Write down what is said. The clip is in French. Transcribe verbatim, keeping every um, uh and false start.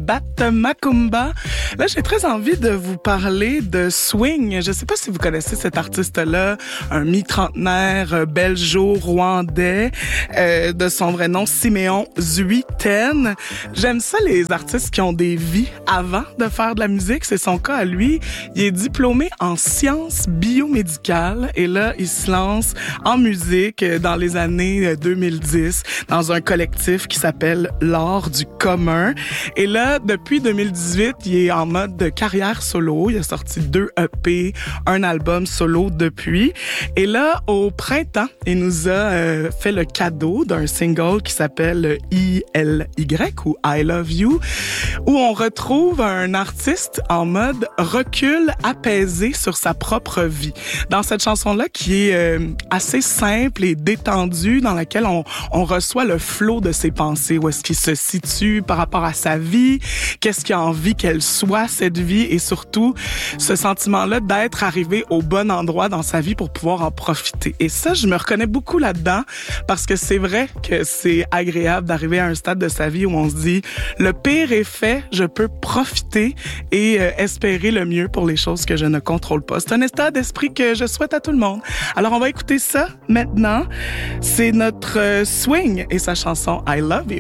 Bat Macumba. Là, j'ai très envie de vous parler de swing. Je sais pas si vous connaissez cet artiste-là, un mi-trentenaire belgeo-rwandais, euh, de son vrai nom, Siméon Zuiten. J'aime ça, les artistes qui ont des vies avant de faire de la musique. C'est son cas à lui. Il est diplômé en sciences biomédicales et là, il se lance en musique dans les années deux mille dix dans un collectif qui s'appelle L'Art du commun. Et là, depuis deux mille dix-huit, il est en mode de carrière solo. Il a sorti deux E P, un album solo depuis. Et là, au printemps, il nous a euh, fait le cadeau d'un single qui s'appelle I L Y ou I Love You, où on retrouve un artiste en mode recul apaisé sur sa propre vie. Dans cette chanson-là qui est euh, assez simple et détendue, dans laquelle on, on reçoit le flot de ses pensées, où est-ce qu'il se situe par rapport à sa vie, qu'est-ce qu'il a envie qu'elle soit, cette vie, et surtout ce sentiment-là d'être arrivé au bon endroit dans sa vie pour pouvoir en profiter. Et ça, je me reconnais beaucoup là-dedans parce que c'est vrai que c'est agréable d'arriver à un stade de sa vie où on se dit le pire est fait, je peux profiter et euh, espérer le mieux pour les choses que je ne contrôle pas. C'est un état d'esprit que je souhaite à tout le monde. Alors on va écouter ça maintenant. C'est notre euh, swing et sa chanson I Love You.